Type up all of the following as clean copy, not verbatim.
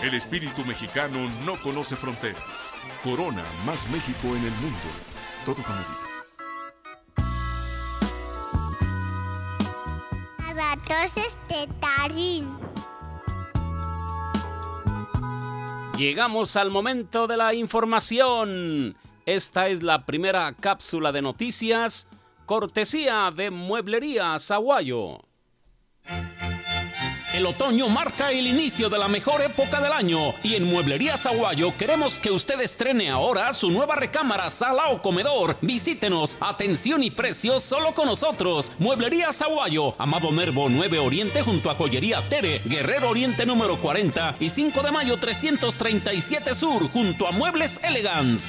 El espíritu mexicano no conoce fronteras. Corona, más México en el mundo. Todo con medida. Abrazos de Tarín. Llegamos al momento de la información. Esta es la primera cápsula de noticias, cortesía de Mueblería Saguayo. El otoño marca el inicio de la mejor época del año y en Mueblería Saguayo queremos que usted estrene ahora su nueva recámara, sala o comedor. Visítenos, atención y precios solo con nosotros. Mueblería Saguayo, Amado Nervo 9 Oriente junto a Joyería Tere, Guerrero Oriente número 40 y 5 de mayo 337 Sur junto a Muebles Elegance.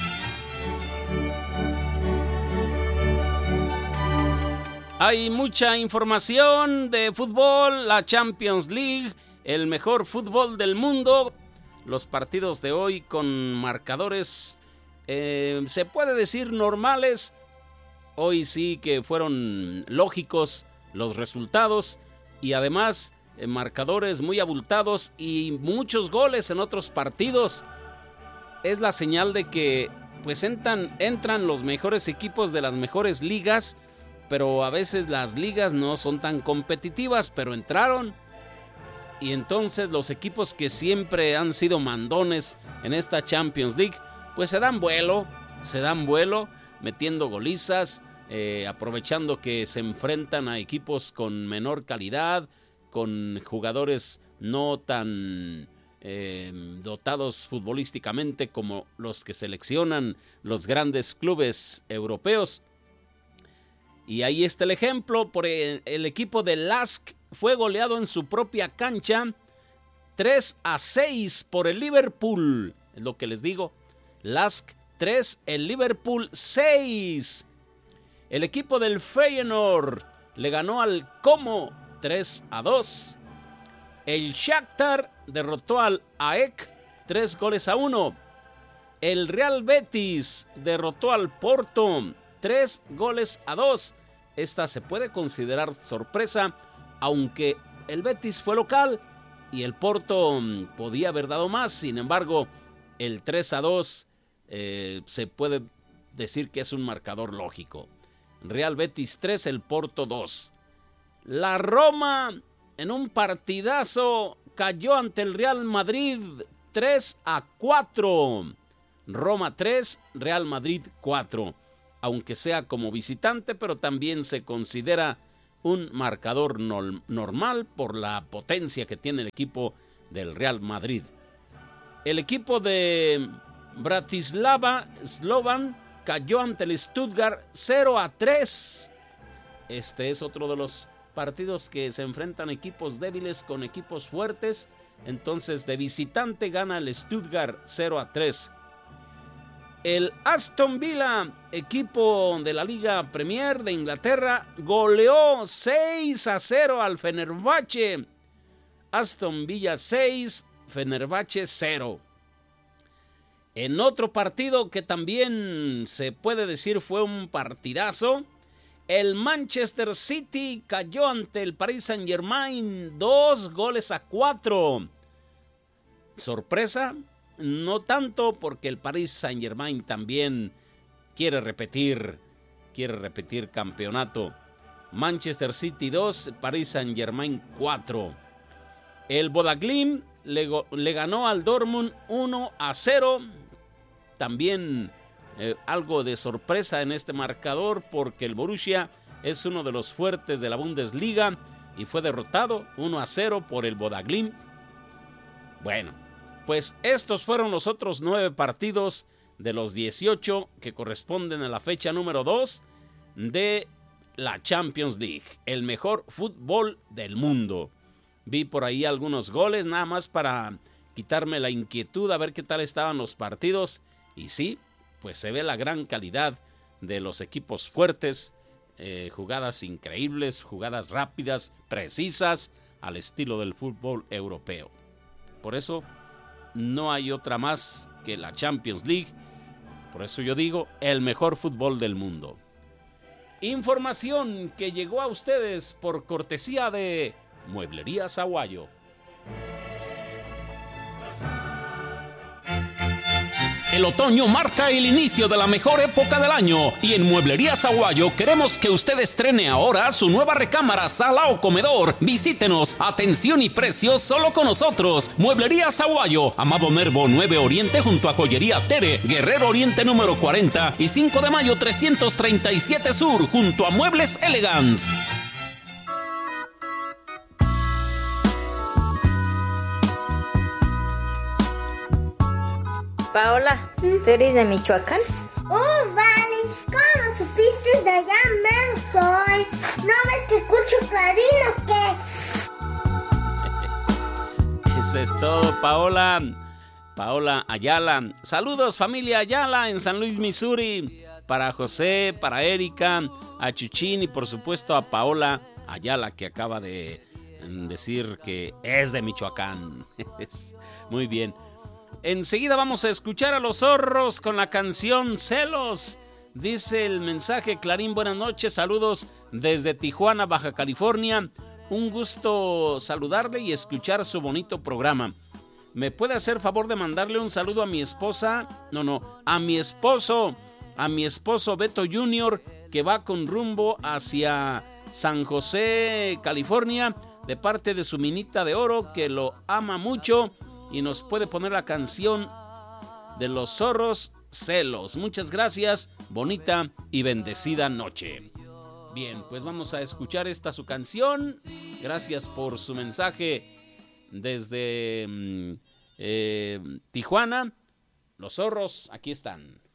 Hay mucha información de fútbol, la Champions League, el mejor fútbol del mundo. Los partidos de hoy con marcadores, se puede decir normales. Hoy sí que fueron lógicos los resultados y además marcadores muy abultados y muchos goles en otros partidos. Es la señal de que pues entran los mejores equipos de las mejores ligas. Pero a veces las ligas no son tan competitivas, pero entraron. Y entonces los equipos que siempre han sido mandones en esta Champions League, pues se dan vuelo, metiendo golizas, aprovechando que se enfrentan a equipos con menor calidad, con jugadores no tan dotados futbolísticamente como los que seleccionan los grandes clubes europeos. Y ahí está el ejemplo, por el equipo de LASK fue goleado en su propia cancha 3-6 por el Liverpool. Es lo que les digo, LASK 3, el Liverpool 6. El equipo del Feyenoord le ganó al Como 3-2. El Shakhtar derrotó al AEK 3-1. El Real Betis derrotó al Porto 3-2. Esta se puede considerar sorpresa, aunque el Betis fue local y el Porto podía haber dado más. Sin embargo, el 3-2 se puede decir que es un marcador lógico. Real Betis 3, el Porto 2. La Roma en un partidazo cayó ante el Real Madrid 3-4. Roma 3, Real Madrid 4. Aunque sea como visitante, pero también se considera un marcador normal por la potencia que tiene el equipo del Real Madrid. El equipo de Bratislava Slovan cayó ante el Stuttgart 0-3. Este es otro de los partidos que se enfrentan equipos débiles con equipos fuertes. Entonces, de visitante gana el Stuttgart 0-3. El Aston Villa, equipo de la Liga Premier de Inglaterra, goleó 6-0 al Fenerbahce. Aston Villa 6, Fenerbahce 0. En otro partido que también se puede decir fue un partidazo, el Manchester City cayó ante el Paris Saint-Germain 2-4. ¿Sorpresa? No tanto, porque el Paris Saint-Germain también quiere repetir campeonato. Manchester City 2, Paris Saint-Germain 4. El Boda Glimt le ganó al Dortmund 1-0. También algo de sorpresa en este marcador, porque el Borussia es uno de los fuertes de la Bundesliga y fue derrotado 1-0 por el Boda Glimt. Bueno, pues estos fueron los otros 9 partidos de los 18 que corresponden a la fecha número 2 de la Champions League, el mejor fútbol del mundo. Vi por ahí algunos goles, nada más para quitarme la inquietud a ver qué tal estaban los partidos. Y sí, pues se ve la gran calidad de los equipos fuertes, jugadas increíbles, jugadas rápidas, precisas, al estilo del fútbol europeo. Por eso no hay otra más que la Champions League. Por eso yo digo, el mejor fútbol del mundo. Información que llegó a ustedes por cortesía de Mueblería Saguayo. El otoño marca el inicio de la mejor época del año y en Mueblerías Aguayo queremos que usted estrene ahora su nueva recámara, sala o comedor. Visítenos, atención y precios solo con nosotros. Mueblerías Aguayo, Amado Nervo 9 Oriente junto a Joyería Tere, Guerrero Oriente número 40 y 5 de mayo 337 Sur junto a Muebles Elegance. Paola, ¿tú eres de Michoacán? Oh, vale. ¿Cómo supiste de allá mero soy? ¿No ves que escucho Clarín o qué? Eso es todo, Paola. Paola Ayala. Saludos, familia Ayala en San Luis, Missouri. Para José, para Erika, a Chuchín y por supuesto a Paola Ayala, que acaba de decir que es de Michoacán. Muy bien. Enseguida vamos a escuchar a Los Zorros con la canción Celos. Dice el mensaje: Clarín, buenas noches, saludos desde Tijuana, Baja California. Un gusto saludarle y escuchar su bonito programa. ¿Me puede hacer favor de mandarle un saludo a mi esposa? A mi esposo Beto Jr., que va con rumbo hacia San José, California, de parte de su minita de oro, que lo ama mucho. Y nos puede poner la canción de Los Zorros, Celos. Muchas gracias, bonita y bendecida noche. Bien, pues vamos a escuchar esta su canción. Gracias por su mensaje desde Tijuana. Los Zorros, aquí están.